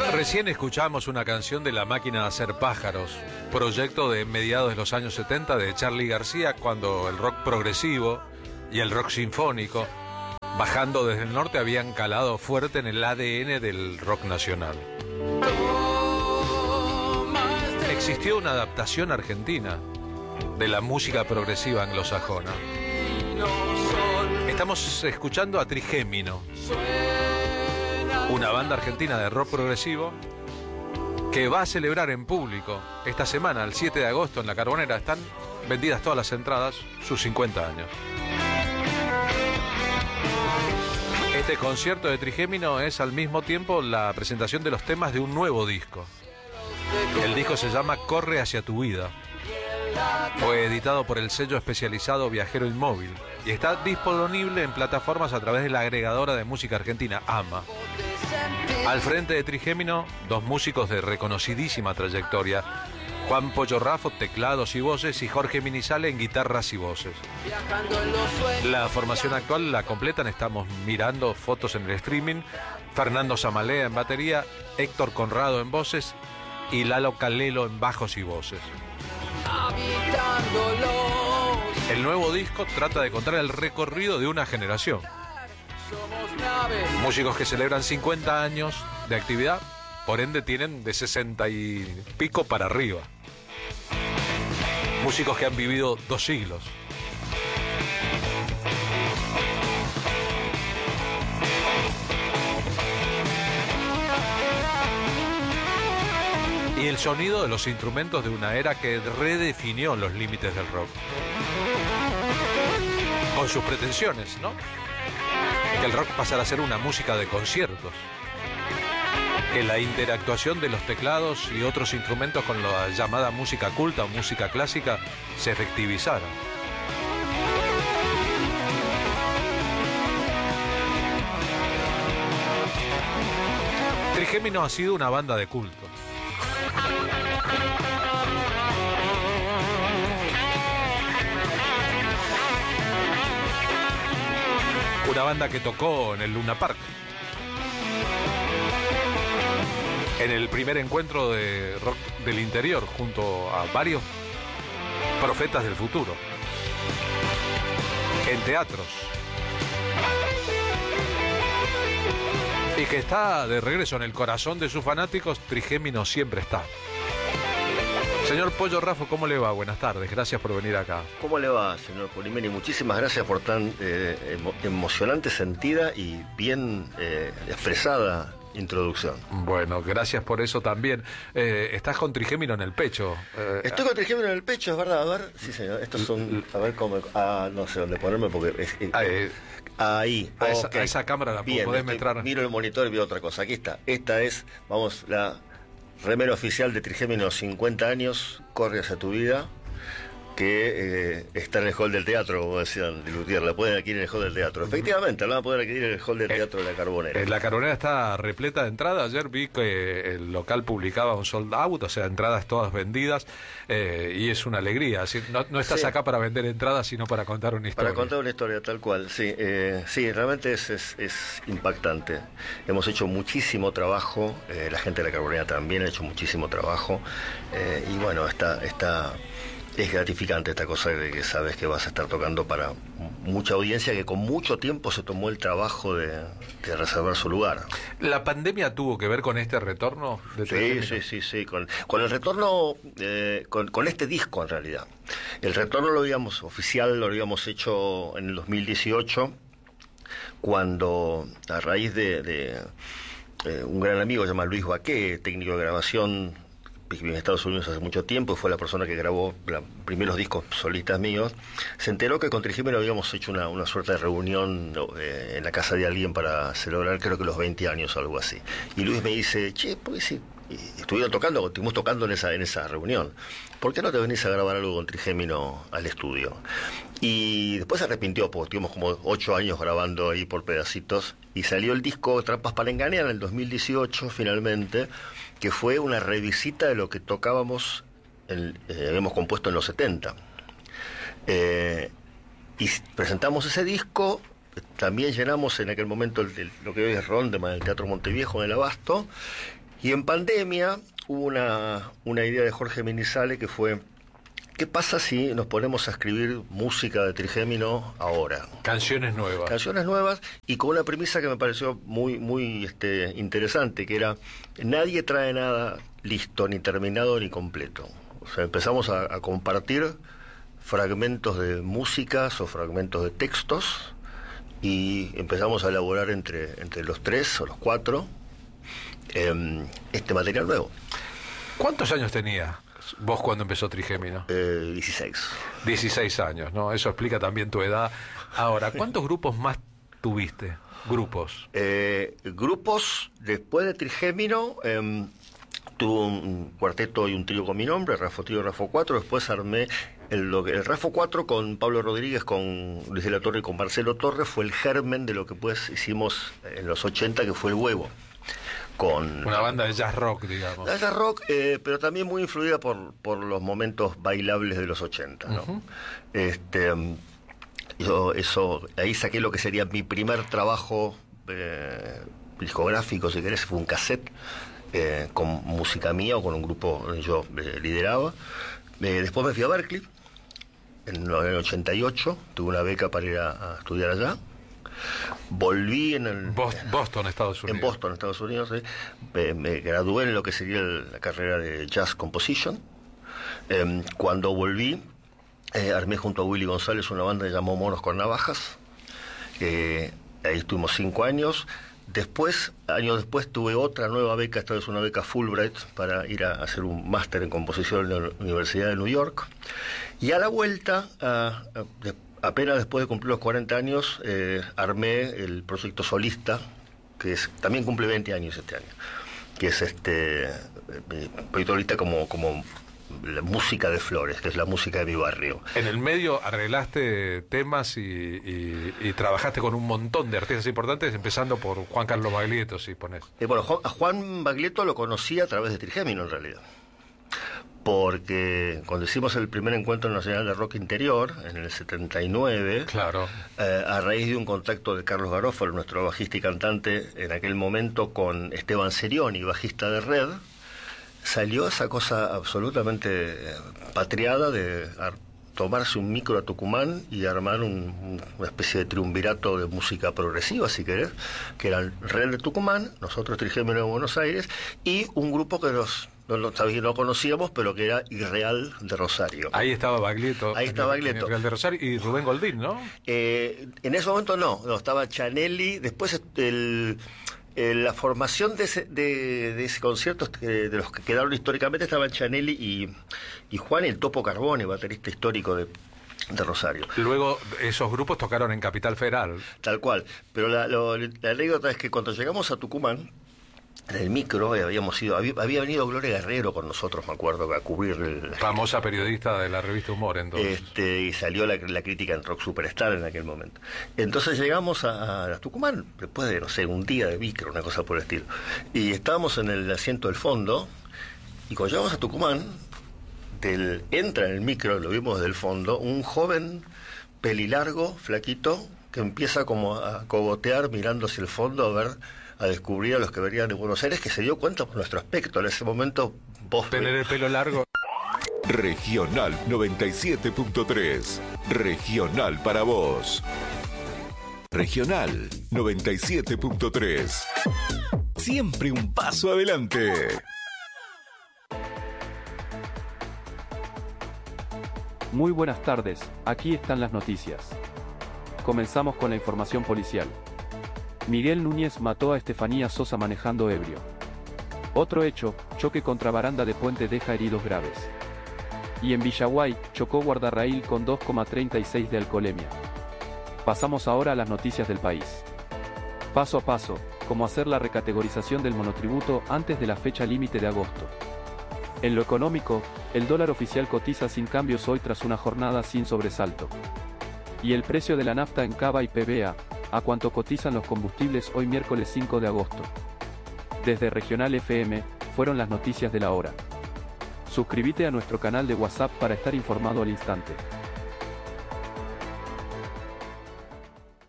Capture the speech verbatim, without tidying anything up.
Recién escuchamos una canción de La Máquina de Hacer Pájaros, proyecto de mediados de los años setenta de Charly García, cuando el rock progresivo y el rock sinfónico, bajando desde el norte, habían calado fuerte en el A D N del rock nacional. Existió una adaptación argentina de la música progresiva anglosajona. Estamos escuchando a Trigémino, una banda argentina de rock progresivo que va a celebrar en público esta semana, el siete de agosto, en La Carbonera. Están vendidas todas las entradas, sus cincuenta años. Este concierto de Trigémino es al mismo tiempo la presentación de los temas de un nuevo disco. El disco se llama Corre hacia tu vida. Fue editado por el sello especializado Viajero Inmóvil y está disponible en plataformas a través de la agregadora de música argentina AMA. Al frente de Trigémino, dos músicos de reconocidísima trayectoria: Juan Pollo Raffo, teclados y voces, y Jorge Minizale en guitarras y voces. La formación actual la completan, estamos mirando fotos en el streaming, Fernando Zamalea en batería, Héctor Conrado en voces y Lalo Calelo en bajos y voces. El nuevo disco trata de contar el recorrido de una generación. Músicos que celebran cincuenta años de actividad, por ende tienen de sesenta y pico para arriba. Músicos que han vivido dos siglos. Y el sonido de los instrumentos de una era que redefinió los límites del rock. Con sus pretensiones, ¿no? Que el rock pasara a ser una música de conciertos. Que la interactuación de los teclados y otros instrumentos con la llamada música culta o música clásica se efectivizara. Trigémino ha sido una banda de culto. Una banda que tocó en el Luna Park, en el primer encuentro de rock del interior, junto a varios profetas del futuro, en teatros, y que está de regreso en el corazón de sus fanáticos. Trigémino siempre está. Señor Pollo Raffo, ¿cómo le va? Buenas tardes, gracias por venir acá. ¿Cómo le va, señor Polimeni? Muchísimas gracias por tan eh, emo emocionante, sentida y bien eh, expresada introducción. Bueno, gracias por eso también. Eh, estás con Trigémino en el pecho. Eh, Estoy con Trigémino en el pecho, es verdad. A ver, sí, señor. Estos son, a ver cómo, ah, no sé dónde ponerme porque es, eh, eh, ahí. A, okay. esa, a esa cámara la bien, podés estoy, metrar. Miro el monitor y veo otra cosa. Aquí está. Esta es, vamos, la remera oficial de Trigémino, cincuenta años, corre hacia tu vida, que eh, está en el hall del teatro, como decían de Lutier, la pueden adquirir en el hall del teatro. Efectivamente, la van a poder adquirir en el hall del teatro de La Carbonera. La Carbonera está repleta de entradas. Ayer vi que el local publicaba un sold out, o sea, entradas todas vendidas, eh, y es una alegría. Así, no, no estás sí. acá para vender entradas, sino para contar una historia. Para contar una historia, tal cual, sí. Eh, sí, realmente es, es, es impactante. Hemos hecho muchísimo trabajo, eh, la gente de La Carbonera también ha hecho muchísimo trabajo, eh, y bueno, está... está es gratificante esta cosa de que sabes que vas a estar tocando para mucha audiencia que con mucho tiempo se tomó el trabajo de, de reservar su lugar. ¿La pandemia tuvo que ver con este retorno? De sí, sí, sí, sí, con, con el retorno, eh, con, con este disco en realidad. El retorno lo habíamos oficial, lo habíamos hecho en el dos mil dieciocho, cuando a raíz de, de eh, un gran amigo llamado Luis Baqué, técnico de grabación, viví en Estados Unidos hace mucho tiempo y fue la persona que grabó los primeros discos solistas míos, se enteró que con Trigémino habíamos hecho una, una suerte de reunión eh, en la casa de alguien para celebrar creo que los veinte años o algo así. Y Luis me dice, che, ¿por qué si estuvieron tocando, estuvimos tocando en esa, en esa reunión? ¿Por qué no te venís a grabar algo con Trigémino al estudio? Y después se arrepintió, porque estuvimos como ocho años grabando ahí por pedacitos, y salió el disco Trampas para Engañar en el dos mil dieciocho finalmente, que fue una revisita de lo que tocábamos, en, eh, habíamos compuesto en los setenta. Eh, y presentamos ese disco, también llenamos en aquel momento el, el, lo que hoy es Rondeman, el Teatro Monteviejo en el Abasto, Y en pandemia hubo una, una idea de Jorge Minizale que fue, ¿qué pasa si nos ponemos a escribir música de Trigémino ahora? Canciones nuevas. Canciones nuevas, y con una premisa que me pareció muy, muy este, interesante, que era, nadie trae nada listo, ni terminado, ni completo. O sea, empezamos a, a compartir fragmentos de músicas o fragmentos de textos, y empezamos a elaborar entre, entre los tres o los cuatro eh, este material nuevo. ¿Cuántos años tenía vos cuando empezó Trigémino? Eh, dieciséis. dieciséis años, ¿no? Eso explica también tu edad. Ahora, ¿cuántos grupos más tuviste? Grupos. Eh, grupos, después de Trigémino, eh, tuve un cuarteto y un trío con mi nombre, Rafo Trío, Rafo cuatro. Después armé el, el Rafo cuatro con Pablo Rodríguez, con Luis de la Torre y con Marcelo Torres. Fue el germen de lo que pues hicimos en los ochenta, que fue El Huevo. Con una banda de jazz rock, digamos. Jazz rock, eh, pero también muy influida por, por los momentos bailables de los ochenta, ¿no? Uh-huh. Este, yo eso, ahí saqué lo que sería mi primer trabajo eh, discográfico, si querés, fue un cassette eh, con música mía o con un grupo que yo eh, lideraba. Eh, después me fui a Berkeley, en, en el ochenta y ocho, tuve una beca para ir a, a estudiar allá. Volví en el Boston, Estados Unidos. En Boston, Estados Unidos, ¿sí? me, me gradué en lo que sería el, la carrera de Jazz Composition. Eh, cuando volví, eh, armé junto a Willy González una banda que llamó Monos con Navajas. Eh, ahí estuvimos cinco años. Después, años después, tuve otra nueva beca, esta vez una beca Fulbright, para ir a hacer un máster en composición en la Universidad de New York. Y a la vuelta, a, a, de, apenas después de cumplir los cuarenta años, eh, armé el proyecto solista, que es, también cumple veinte años este año, que es este mi proyecto solista como, como la música de Flores, que es la música de mi barrio. En el medio arreglaste temas y, y, y trabajaste con un montón de artistas importantes, empezando por Juan Carlos Baglietto, si ponés. Eh, bueno, a Juan Baglietto lo conocí a través de Trigémino, en realidad. Porque cuando hicimos el primer encuentro nacional de rock interior, en el setenta y nueve, claro. eh, a raíz de un contacto de Carlos Garófalo, nuestro bajista y cantante en aquel momento, con Esteban Serioni, bajista de Red, salió esa cosa absolutamente patriada de tomarse un micro a Tucumán y armar un, una especie de triunvirato de música progresiva, si querés, que era el Red de Tucumán, nosotros Trigémino de Buenos Aires, y un grupo que nos... No, no, no conocíamos, pero que era Irreal de Rosario. Ahí estaba Baglietto. Ahí estaba Baglietto. Irreal de Rosario y Rubén Goldín, ¿no? Eh, en ese momento no, no, estaba Chanelli. Después el, el, la formación de ese, de, de ese concierto, de los que quedaron históricamente, estaban Chanelli y, y Juan, el Topo Carbone, baterista histórico de, de Rosario. Luego esos grupos tocaron en Capital Federal. Tal cual. Pero la, lo, la anécdota es que cuando llegamos a Tucumán, en el micro habíamos ido, había, había venido Gloria Guerrero con nosotros, me acuerdo, a cubrir el, famosa periodista de la revista Humor, entonces. Este, y salió la, la crítica en Rock Superstar en aquel momento. Entonces llegamos a, a Tucumán, después de, no sé, un día de micro, una cosa por el estilo. Y estábamos en el asiento del fondo, y cuando llegamos a Tucumán, del, entra en el micro, lo vimos desde el fondo, un joven pelilargo, flaquito, que empieza como a cogotear mirando hacia el fondo a ver... a descubrir a los que venían de Buenos Aires, que se dio cuenta por nuestro aspecto. En ese momento vos... Tener el pelo largo. Regional noventa y siete punto tres. Regional para vos. Regional noventa y siete punto tres. Siempre un paso adelante. Muy buenas tardes, aquí están las noticias. Comenzamos con la información policial. Miguel Núñez mató a Estefanía Sosa manejando ebrio. Otro hecho, choque contra baranda de puente deja heridos graves. Y en Villaguay, chocó guardarraíl con dos coma treinta y seis de alcoholemia. Pasamos ahora a las noticias del país. Paso a paso, cómo hacer la recategorización del monotributo antes de la fecha límite de agosto. En lo económico, el dólar oficial cotiza sin cambios hoy tras una jornada sin sobresalto. Y el precio de la nafta en Cava y P B A, a cuánto cotizan los combustibles hoy miércoles cinco de agosto. Desde Regional F M, fueron las noticias de la hora. Suscríbete a nuestro canal de WhatsApp para estar informado al instante.